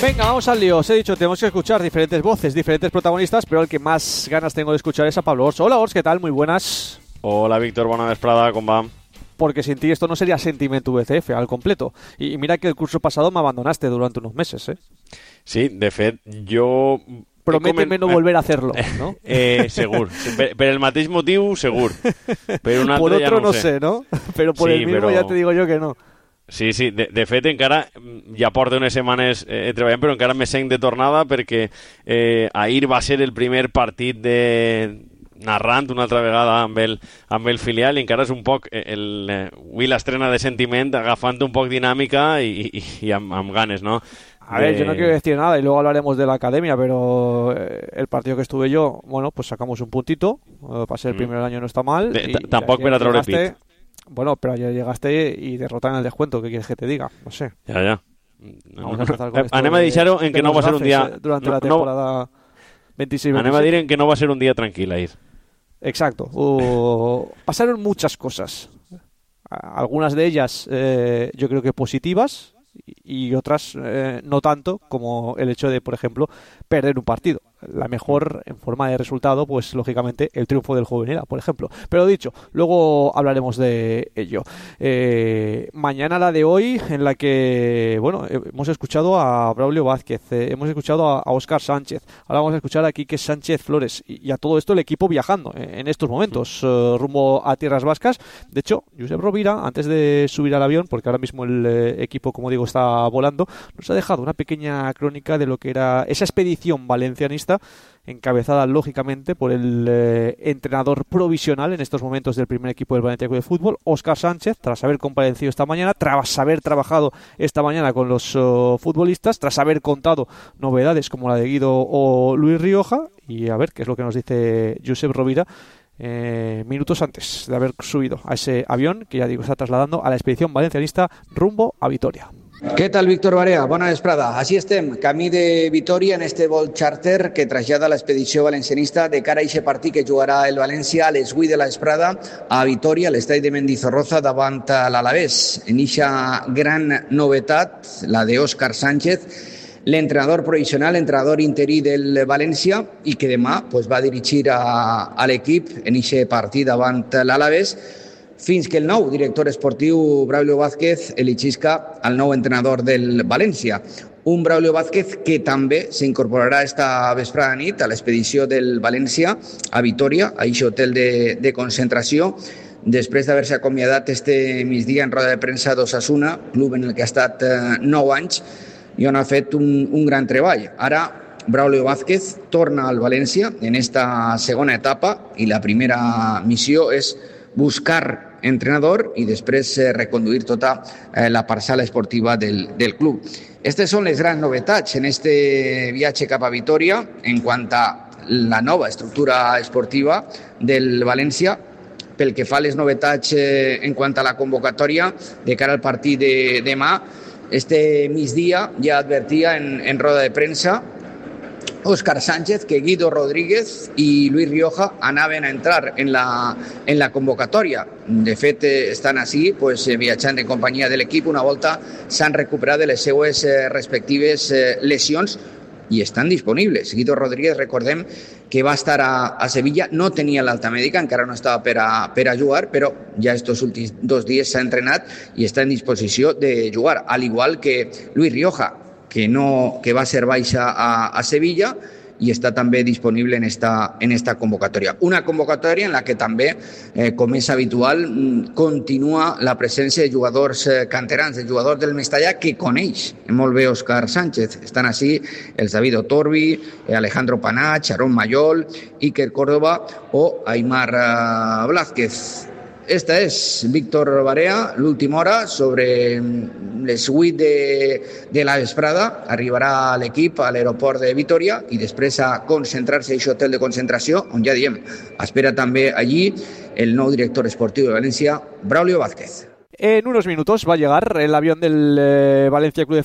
Venga, vamos al lío. Os he dicho, tenemos que escuchar diferentes voces, diferentes protagonistas, pero el que más ganas tengo de escuchar es a Pablo Ors. Hola, Ors, ¿qué tal? Muy buenas. Hola, Víctor, bona vesprada, com va? Porque sin ti esto no sería Sentiment VCF al completo. Y mira que el curso pasado me abandonaste durante unos meses, ¿eh? Sí, de fet, jo... Prométeme no volver a hacerlo, ¿no? Segur. Per el mateix motiu, segur. Per un altre por otro ja no no sé, ¿no? Pero por el mismo ya te digo yo que no. Sí, de fet encara ja porto unes setmanes treballant, però encara me sent de tornada perquè ahir va ser el primer partit narrant una altra vegada amb el filial i encara és un poc avui l'estrena de Sentiment agafant un poc dinàmica i amb ganes, no? A ver, yo no quiero decir nada y luego hablaremos de la academia, pero el partido que estuve yo, bueno, pues sacamos un puntito, para ser el primer año no está mal. Tampoc per a treure pit. Bueno, pero ayer llegaste y derrotan el descuento, ¿qué quieres que te diga? No sé. Ja. Vamos a empezar con esto anem a deixar-ho en que no va ser un dia... Durante la temporada 26-27. Anem a dir en que no va ser un dia tranquil ahir. Exacto. Pasaron muchas cosas. Algunas de ellas yo creo que positivas y otras no tanto, como el hecho de, por ejemplo, perder un partido. La mejor en forma de resultado, pues lógicamente el triunfo del Juvenil, por ejemplo. Pero dicho, luego hablaremos de ello. Mañana la de hoy, en la que, bueno, hemos escuchado a Braulio Vázquez, hemos escuchado a Óscar Sánchez, ahora vamos a escuchar a Quique Sánchez Flores y a todo esto el equipo viajando en estos momentos rumbo a tierras vascas. De hecho, Josep Rovira, antes de subir al avión, porque ahora mismo el equipo, como digo, está volando, nos ha dejado una pequeña crónica de lo que era esa expedición valencianista, encabezada lógicamente por el entrenador provisional en estos momentos del primer equipo del Valencia Club de Fútbol, Óscar Sánchez, tras haber comparecido esta mañana, tras haber trabajado esta mañana con los futbolistas, tras haber contado novedades como la de Guido o Luis Rioja, y a ver qué es lo que nos dice Josep Rovira minutos antes de haber subido a ese avión que, ya digo, está trasladando a la expedición valencianista rumbo a Vitoria. Què tal, Víctor Barea? Bona vesprada. Així estem, camí de Vitoria en este vol charter que trasllada l'expedició valencianista de cara a aquest partit que jugarà el València a les 8 de la vesprada a Vitoria, a l'estadi de Mendizorroza, davant l'Alavés. En eixa gran novetat, la d'Òscar Sánchez, l'entrenador provisional, entrenador interí del València i que demà pues, va dirigir a l'equip en aquest partit davant l'Alavés, fins que el nou director esportiu Braulio Vázquez eligisca el nou entrenador del València. Un Braulio Vázquez que també s'incorporarà esta vesprada nit a l'expedició del València a Vitoria, a aquest hotel de concentració, després d'haver-se acomiadat este migdia en roda de premsa d'Osasuna, club en el que ha estat 9 anys i on ha fet un gran treball. Ara Braulio Vázquez torna al València en esta segona etapa i la primera missió és buscar entrenador i després reconduir tota la parcel·la esportiva del club. Aquestes són les grans novetats en este viatge cap a Vitoria en quant a la nova estructura esportiva del València. Pel que fa a les novetats en quant a la convocatòria de cara al partit de demà, este migdia ja advertia en roda de premsa Óscar Sánchez que Guido Rodríguez i Luis Rioja anaven a entrar en la convocatòria. De fet, estan així viatjant en companyia de l'equip. Una volta s'han recuperat de les seues respectives lesions i estan disponibles. Guido Rodríguez, recordem que va estar a Sevilla, no tenia l'alta mèdica, encara no estava per a jugar, però ja estos últims 2 dies s'ha entrenat i està en disposició de jugar, al igual que Luis Rioja, que va ser baixa a Sevilla i està també disponible en esta convocatòria. Una convocatòria en la que també, com és habitual, continua la presència de jugadors canterans, de jugadors del Mestalla que coneix molt bé Óscar Sánchez. Estan així els David Otorbi, Alejandro Panach, Aarón Mayol, Iker Córdoba o Aimar Blázquez. Esta és, Víctor Barea, l'última hora sobre les 8 de la vesprada. Arribarà l'equip a l'aeroport de Vitoria i després a concentrar-se a aquest hotel de concentració, on ja diem, espera també allí el nou director esportiu de València, Braulio Vázquez. En unos minutos va a llegar el avión del Valencia Club de